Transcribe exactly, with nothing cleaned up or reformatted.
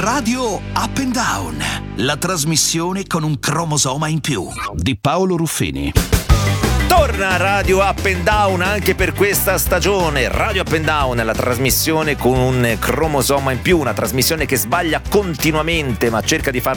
Radio Up and Down, la trasmissione con un cromosoma in più di Paolo Ruffini. Torna Radio Up and Down anche per questa stagione. Radio Up and Down è la trasmissione con un cromosoma in più, una trasmissione che sbaglia continuamente ma cerca di far